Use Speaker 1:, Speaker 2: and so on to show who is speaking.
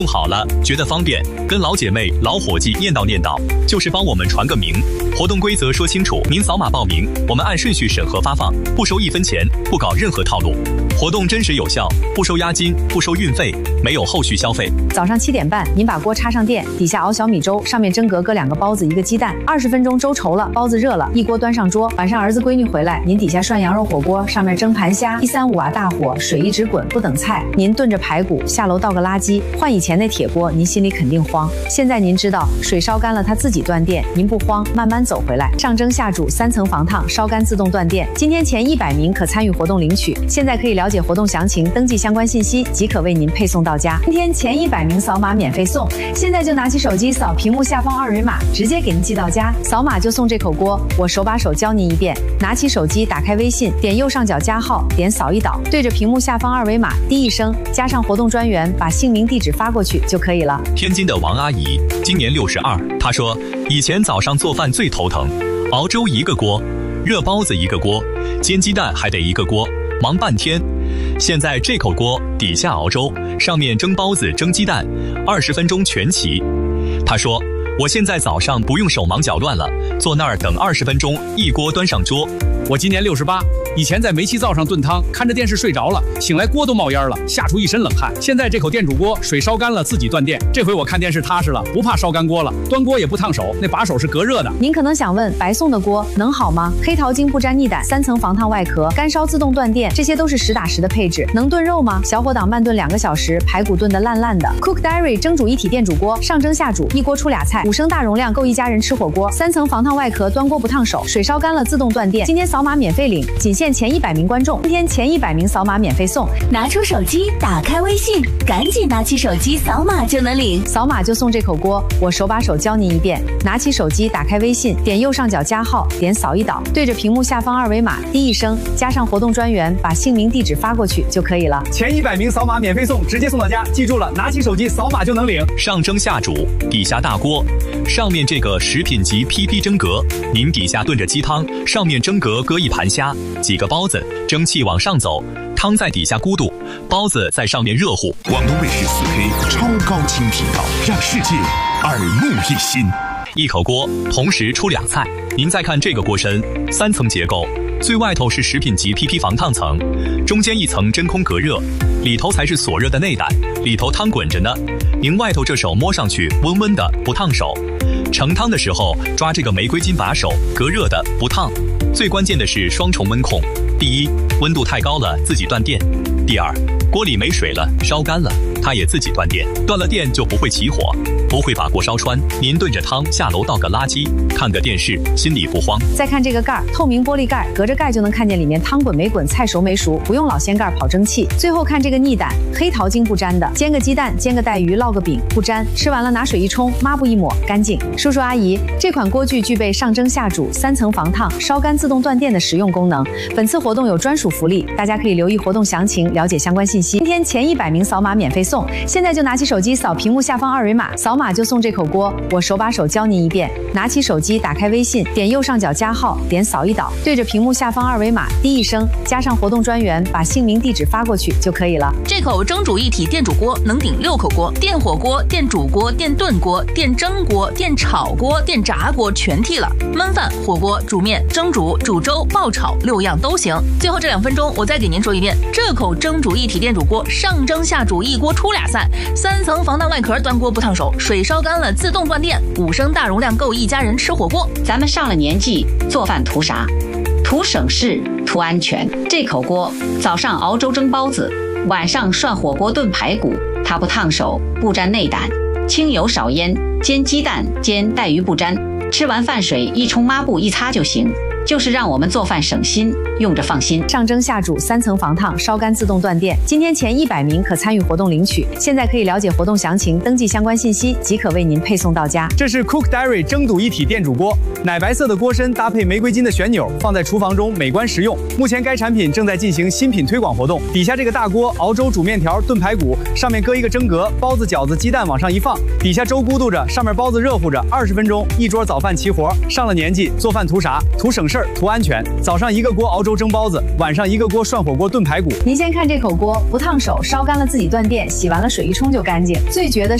Speaker 1: 用好了，觉得方便，跟老姐妹、老伙计念叨念叨，就是帮我们传个名。活动规则说清楚，您扫码报名，我们按顺序审核发放，不收1分钱，不搞任何套路。活动真实有效，不收押金，不收运费，没有后续消费。
Speaker 2: 早上7点半，您把锅插上电，底下熬小米粥，上面蒸格搁2个包子1个鸡蛋，20分钟粥稠了，包子热了，一锅端上桌。晚上儿子闺女回来，您底下涮羊肉火锅，上面蒸盘虾，135瓦大火，水一直滚，不等菜。您炖着排骨，下楼倒个垃圾。换以前那铁锅，您心里肯定慌。现在您知道，水烧干了它自己断电，您不慌，慢慢走回来。上蒸下煮3层防烫，烧干自动断电。今天前100名可参与活动领取。现在可以了解活动详情，登记相关信息，即可为您配送到家。今天前100名扫码免费送，现在就拿起手机扫屏幕下方2维码，直接给您寄到家。扫码就送这口锅，我手把手教您一遍。拿起手机，打开微信，点右上角加号，点扫一导，对着屏幕下方2维码，滴一声，加上活动专员，把姓名地址发过去就可以了。
Speaker 1: 天津的王阿姨今年62，她说以前早上做饭最头疼，熬粥1个锅，热包子1个锅，煎鸡蛋还得1个锅，忙半天。现在这口锅底下熬粥，上面蒸包子蒸鸡蛋，20分钟全齐。她说我现在早上不用手忙脚乱了，坐那儿等20分钟，一锅端上桌。
Speaker 3: 我今年68，以前在煤气灶上炖汤，看着电视睡着了，醒来锅都冒烟了，吓出一身冷汗。现在这口电煮锅，水烧干了自己断电，这回我看电视踏实了，不怕烧干锅了，端锅也不烫手，那把手是隔热的。
Speaker 2: 您可能想问，白送的锅能好吗？黑桃精不沾腻胆，3层防烫外壳，干烧自动断电，这些都是实打实的配置。能炖肉吗？小火档慢炖2个小时，排骨炖得烂烂的。Cook Diary 蒸煮一体电煮锅，上蒸下煮，一锅出俩菜，5升大容量够一家人吃火锅，3层防烫外壳，端锅不烫手，水烧干了自动断电。今天扫码免费领，仅限前100名观众，今天前100名扫码免费送。
Speaker 4: 拿出手机，打开微信，赶紧拿起手机扫码就能领，
Speaker 2: 扫码就送这口锅，我手把手教您一遍。拿起手机，打开微信，点右上角加号，点扫一导，对着屏幕下方2维码，滴一声，加上活动专员，把姓名地址发过去就可以了。
Speaker 3: 前100名扫码免费送，直接送到家。记住了，拿起手机扫码就能领。
Speaker 1: 上蒸下煮，底下大锅，上面这个食品级 PP 蒸格，您底下炖着鸡汤，上面蒸格搁一盘虾，几个包子，蒸汽往上走，汤在底下咕嘟，包子在上面热乎。
Speaker 5: 广东卫视4K 超高清频道，让世界耳目一新。
Speaker 1: 一口锅同时出2菜。您再看这个锅身，3层结构，最外头是食品级 PP 防烫层，中间一层真空隔热，里头才是锁热的内胆，里头汤滚着呢。您外头这手摸上去温温的，不烫手。盛汤的时候抓这个玫瑰金把手，隔热的，不烫。最关键的是双重温控，第一，温度太高了自己断电；第二，锅里没水了，烧干了，它也自己断电。断了电就不会起火，不会把锅烧穿。您炖着汤下楼倒个垃圾，看个电视，心里不慌。
Speaker 2: 再看这个盖儿，透明玻璃盖，隔着盖就能看见里面汤滚没滚，菜熟没熟，不用老掀盖跑蒸汽。最后看这个腻胆，黑桃精不沾的，煎个鸡蛋，煎个带鱼，烙个饼，不沾。吃完了拿水一冲，抹布一抹，干净。叔叔阿姨，这款锅具具备上蒸下煮、3层防烫、烧干自动断电的实用功能。本次活动有专属福利，大家可以留意活动详情，了解相关信息。今天前100名扫码免费送，现在就拿起手机扫屏幕下方2维码，扫码就送这口锅，我手把手教您一遍。拿起手机，打开微信，点右上角加号，点扫一导，对着屏幕下方2维码，滴一声，加上活动专员，把姓名地址发过去就可以了。
Speaker 6: 这口蒸煮一体电煮锅能顶6口锅，电火锅、电煮锅、电炖锅、电蒸锅、电炒锅、电炸锅全替了，焖饭、火锅、煮面、蒸煮、煮粥、爆炒6样都行。最后这2分钟，我再给您说一遍，这口蒸煮一体电煮锅上蒸下煮，一锅出俩菜，3层防弹外壳，端锅不烫手，水烧干了自动断电，5升大容量够一家人吃火锅。
Speaker 7: 咱们上了年纪，做饭图啥？图省事，图安全。这口锅早上熬粥蒸包子，晚上涮火锅炖排骨，它不烫手，不沾内胆，清油少烟，煎鸡蛋煎带鱼不沾，吃完饭水一冲抹布一擦就行。就是让我们做饭省心，用着放心。
Speaker 2: 上蒸下煮3层防烫，烧干自动断电。今天前100名可参与活动领取，现在可以了解活动详情，登记相关信息，即可为您配送到家。
Speaker 3: 这是 Cook Diary 蒸煮一体电煮锅，奶白色的锅身搭配玫瑰金的旋钮，放在厨房中美观实用。目前该产品正在进行新品推广活动。底下这个大锅熬粥、煮面条、炖排骨，上面搁一个蒸格，包子、饺子、鸡蛋往上一放，底下粥咕嘟着，上面包子热乎着，20分钟一桌早饭齐活。上了年纪，做饭图啥？图省事。 事儿，图安全。早上一个锅熬粥蒸包子，晚上一个锅涮火锅炖排骨。
Speaker 2: 您先看这口锅，不烫手，烧干了自己断电，洗完了水一冲就干净。最绝的